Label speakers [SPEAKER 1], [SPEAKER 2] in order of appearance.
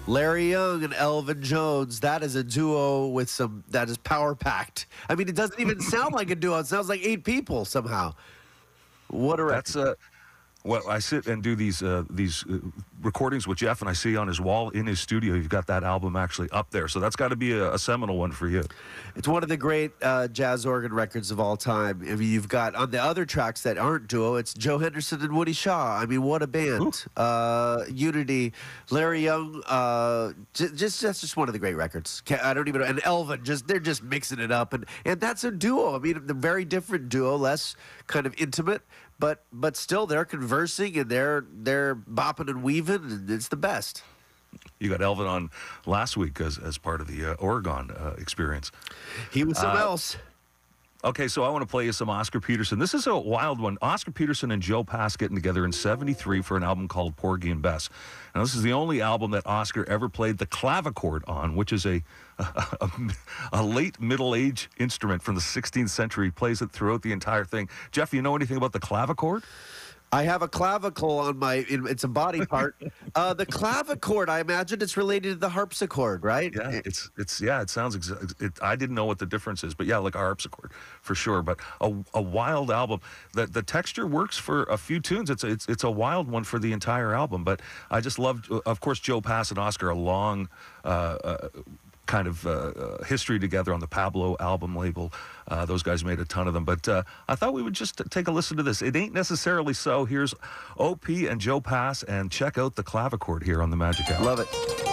[SPEAKER 1] Larry Young and Elvin Jones, that is a duo with that is power packed. I mean, it doesn't even sound like a duo. It sounds like 8 people somehow. What a record.
[SPEAKER 2] That's well, I sit and do these recordings with Jeff, and I see on his wall in his studio, you've got that album actually up there. So that's got to be a seminal one for you.
[SPEAKER 1] It's one of the great jazz organ records of all time. I mean, you've got on the other tracks that aren't duo, it's Joe Henderson and Woody Shaw. I mean, what a band. Unity, Larry Young, that's just one of the great records. I don't even know. And Elvin, they're just mixing it up. And that's a duo. I mean, a very different duo, less kind of intimate. But still, they're conversing and they're bopping and weaving, and it's the best.
[SPEAKER 2] You got Elvin on last week as part of the Oregon experience.
[SPEAKER 1] He was something else.
[SPEAKER 2] Okay, so I want to play you some Oscar Peterson. This is a wild one. Oscar Peterson and Joe Pass getting together in '73 for an album called Porgy and Bess. Now, this is the only album that Oscar ever played the clavichord on, which is a late Middle Age instrument from the 16th century. He plays it throughout the entire thing. Jeff, you know anything about the clavichord?
[SPEAKER 1] I have a clavicle on it's a body part. The clavichord, I imagine it's related to the harpsichord, right?
[SPEAKER 2] Yeah, it sounds I didn't know what the difference is, but yeah, like a harpsichord for sure. But a wild album. The texture works for a few tunes. It's a wild one for the entire album. But I just loved, of course, Joe Pass and Oscar, a long kind of history together on the Pablo album label. Those guys made a ton of them. But I thought we would just take a listen to this. It Ain't Necessarily So. Here's OP and Joe Pass, and check out the clavichord here on the Magic Hour.
[SPEAKER 1] Love it.